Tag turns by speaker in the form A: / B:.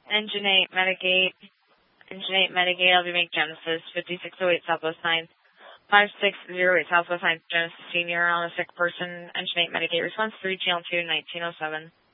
A: Enginate, Medigate, I'll be make Genesis, 5608 Southwest 9th, 5608 Southwest 9th, Genesis Senior on a sick person, Enginate, Medigate, response 3 GL2, 1907.